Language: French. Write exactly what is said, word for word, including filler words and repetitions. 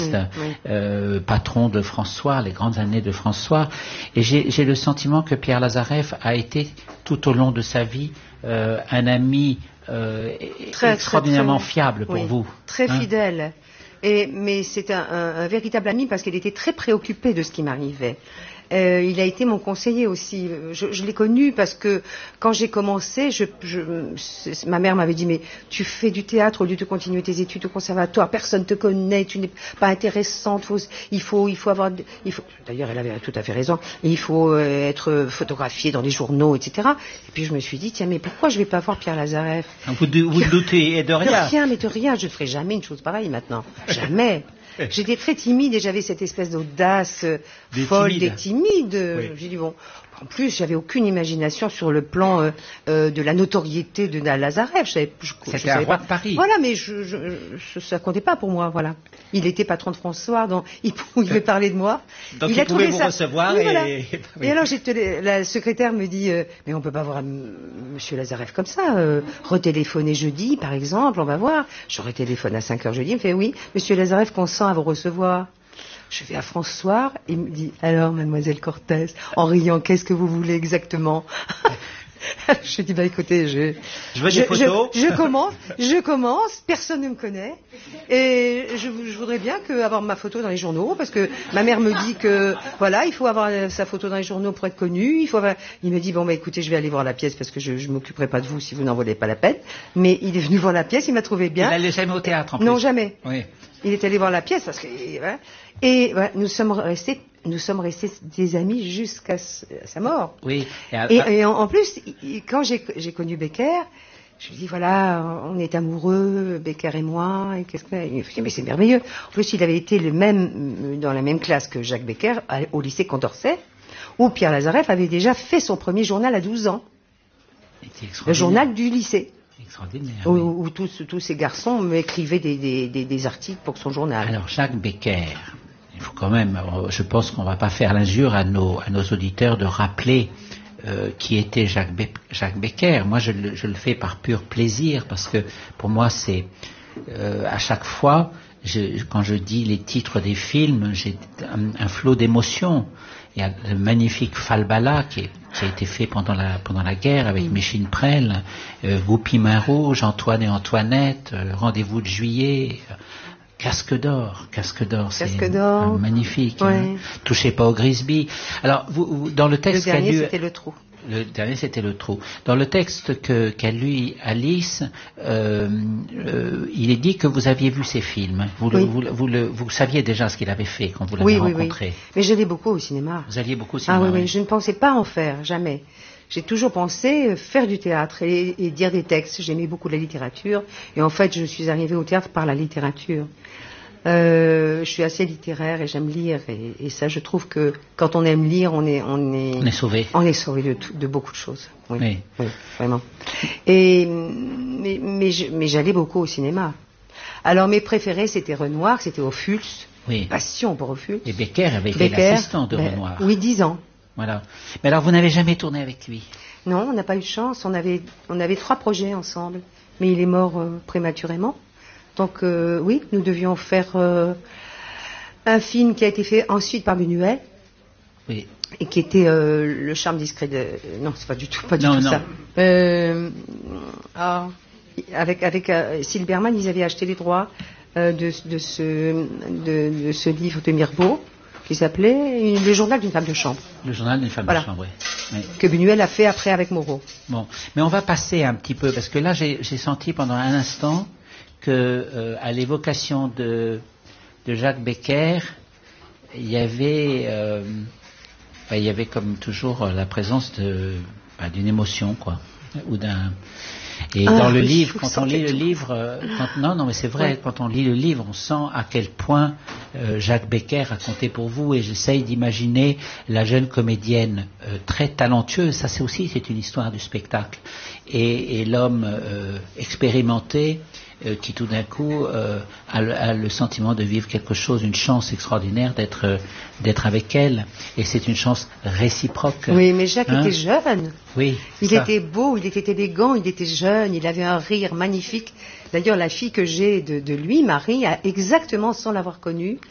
journaliste, oui, oui. Euh, patron de François, les grandes années de François. Et j'ai, j'ai le sentiment que Pierre Lazareff a été, tout au long de sa vie, euh, un ami euh, très, extraordinairement très, très, fiable pour oui, vous. Très hein? fidèle. Et, mais c'est un, un, un véritable ami parce qu'il était très préoccupé de ce qui m'arrivait. Euh, il a été mon conseiller aussi. Je, je l'ai connu parce que quand j'ai commencé, je, je, ma mère m'avait dit mais tu fais du théâtre au lieu de continuer tes études au conservatoire, personne te connaît, tu n'es pas intéressante. Faut, il faut, il faut avoir, il faut. D'ailleurs, elle avait tout à fait raison. Il faut euh, être photographié dans les journaux, et cetera. Et puis je me suis dit tiens mais pourquoi je vais pas voir Pierre Lazareff? Vous, vous doutez de rien. De rien, mais de rien. Je ne ferai jamais une chose pareille maintenant. Jamais. J'étais très timide et j'avais cette espèce d'audace des folle, timides. des timides. Oui. J'ai dit bon. En plus, j'avais aucune imagination sur le plan euh, euh, de la notoriété de Lazareff. Je savais, je, C'était je savais un roi pas. de Paris. Voilà, mais je, je, je, ça comptait pas pour moi. Voilà. Il était patron de François, donc il pouvait parler de moi. Donc il, il a pouvait trouvé vous ça. recevoir. Oui, et... voilà. oui. Et alors, j'étais, la secrétaire me dit, euh, mais on peut pas voir M. Lazareff comme ça. Euh, retéléphoner jeudi, par exemple, on va voir. J'aurais téléphoné à cinq heures jeudi. Il me fait oui, Monsieur Lazareff consent à vous recevoir. Je vais à François, il me dit, alors, mademoiselle Cortès, en riant, qu'est-ce que vous voulez exactement? Je dis, bah écoutez, je... Je veux des photos. Je, je commence, je commence, personne ne me connaît, et je, je voudrais bien que, avoir ma photo dans les journaux, parce que ma mère me dit que, voilà, il faut avoir sa photo dans les journaux pour être connu, il faut avoir... Il me dit, bon, bah écoutez, je vais aller voir la pièce, parce que je ne m'occuperai pas de vous si vous n'en valez pas la peine, mais il est venu voir la pièce, il m'a trouvé bien. Il n'allait jamais au théâtre, en plus. Non, jamais. Oui. Il est allé voir la pièce, parce que... Voilà. Et voilà, nous sommes restés, nous sommes restés des amis jusqu'à sa mort. Oui. Et, à, et, et en, en plus, quand j'ai, j'ai connu Becker, je lui dis voilà, on est amoureux, Becker et moi. Et qu'est-ce que il me dit mais c'est merveilleux. En plus, il avait été le même dans la même classe que Jacques Becker au lycée Condorcet, où Pierre Lazareff avait déjà fait son premier journal à douze ans. Le journal du lycée. Extraordinaire. Où, oui. où tous, tous ces garçons m'écrivaient des, des, des, des articles pour son journal. Alors Jacques Becker. Il faut quand même, je pense qu'on ne va pas faire l'injure à nos, à nos auditeurs de rappeler euh, qui était Jacques, Be- Jacques Becker. Moi, je le, je le fais par pur plaisir, parce que pour moi, c'est euh, à chaque fois, je, quand je dis les titres des films, j'ai un, un flot d'émotions. Il y a le magnifique Falbala qui, est, qui a été fait pendant la, pendant la guerre avec mmh. Micheline Prel, euh, Goupil Main Rouge, Antoine et Antoinette, euh, Rendez-vous de juillet... Casque d'or, casque d'or, c'est casque d'or. magnifique. Ouais. Hein. Touchez pas au Grisby. Alors, vous, vous, dans le texte le dernier, qu'a lu, c'était le trou. Le dernier, c'était le trou. Dans le texte que, qu'a lu Alice, euh, euh, il est dit que vous aviez vu ces films. Vous, oui. le, vous, vous, le, vous saviez déjà ce qu'il avait fait quand vous l'avez oui, rencontré. Oui, oui. Mais j'allais beaucoup au cinéma. Vous alliez beaucoup au cinéma. Ah oui, oui. oui. Je ne pensais pas en faire, jamais. J'ai toujours pensé faire du théâtre et, et dire des textes. J'aimais beaucoup la littérature. Et en fait, je suis arrivée au théâtre par la littérature. Euh, je suis assez littéraire et j'aime lire et, et ça je trouve que quand on aime lire on est on est on est sauvé on est sauvé de, tout, de beaucoup de choses oui, oui. oui vraiment et mais mais, je, mais j'allais beaucoup au cinéma. Alors mes préférés c'était Renoir, c'était Ophuls, oui. passion pour Ophuls. Et Becker avait été Becker, l'assistant de ben, Renoir. Oui, dix ans. Voilà. Mais alors vous n'avez jamais tourné avec lui? Non, on n'a pas eu de chance. On avait on avait trois projets ensemble, mais il est mort euh, prématurément. Donc euh, oui, nous devions faire euh, un film qui a été fait ensuite par Buñuel, oui. et qui était euh, Le charme discret de... Non, c'est pas du tout, pas du non, tout non. ça. Euh, ah, avec avec euh, Silberman, ils avaient acheté les droits euh, de, de, ce, de, de ce livre de Mirbeau, qui s'appelait Le journal d'une femme de chambre. Le journal d'une femme voilà. de chambre, oui. oui. Que Buñuel a fait après avec Moreau. Bon, mais on va passer un petit peu, parce que là, j'ai, j'ai senti pendant un instant que euh, à l'évocation de, de Jacques Becker, il y avait, euh, bah, il y avait comme toujours la présence de, bah, d'une émotion, quoi, ou d'un. Et ah, dans le livre, quand on lit le livre, euh, quand, non, non, mais c'est vrai, ouais. Quand on lit le livre, on sent à quel point euh, Jacques Becker a compté pour vous. Et j'essaye d'imaginer la jeune comédienne euh, très talentueuse. Ça, c'est aussi, c'est une histoire du spectacle. Et, et l'homme euh, expérimenté. Euh, qui tout d'un coup euh, a, le, a le sentiment de vivre quelque chose, une chance extraordinaire d'être, euh, d'être avec elle. Et c'est une chance réciproque. Oui, mais Jacques hein? était jeune. Oui. Il ça. était beau, il était élégant, il était jeune, il avait un rire magnifique. D'ailleurs, la fille que j'ai de, de lui, Marie, a exactement, sans l'avoir connu,